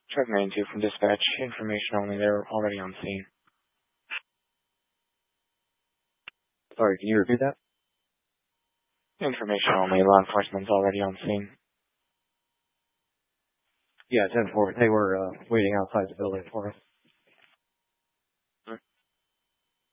Truck 92 from dispatch. Information only. They're already on scene. Sorry, can you repeat that? Information only. Law enforcement's already on scene. Yeah, 10-4. They were waiting outside the building for us.